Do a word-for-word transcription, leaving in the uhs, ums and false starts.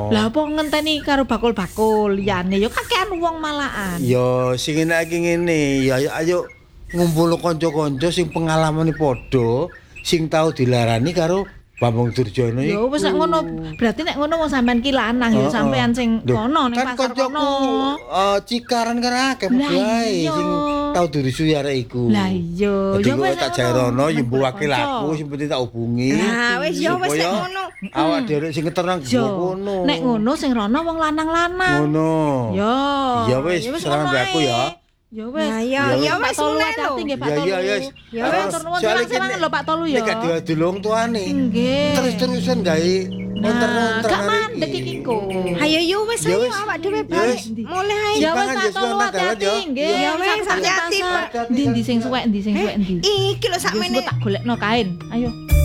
Lah apa ngenteni karo bakul-bakul liyane ya kakean wong malahan. Ya sing enak iki ngene, ya ayo, ayo ngumpul kanca-kanca sing pengalamane padha, sing tau dilarani karo Bambang Durjono iki. Ya wis nek ngono, berarti nek ngono wong sampean ki lanang ya sampean sing kono ning kan pasar kancaku kono. eh, cikaran kan akeh wae sing tau dirusuhi arek iku. Lah iya, Dadi ya kok wis tak jairono ya mbuwake laku sing penting tak hubungi. Nah, wis ya wis nek ngono. Awak dhewe sing ngeterang ngono. Nek ngono sing rono wong lanang-lanang. Ngono. Ya. Ya wis, serang mbak aku ya. Ya wis. Nah, ya ya wis Tolu mulai hati-hati lho. nggih Pak Ya Tolu. iya ya. Ya wis tur nuwun selang-selang lho Pak Tolu ya. Nek gak dilung tuane. Nggih. Terus-terusan gawe Nah, onter-onter gak arek mandek iki kok. Ayo yo wis Ya ayo wis. awak dhewe Ya balik. wis. Mulai ae. Ya wis Pangan, Pak ya, Tolu semangat, hati-hati ya. nggih. Ya wis, Sampai hati-hati, pasar. Pak. Ndi ndi sing suwek ndi sing suwek ndi. Iki lho Wis sakmene. tak golekno kain. Ayo.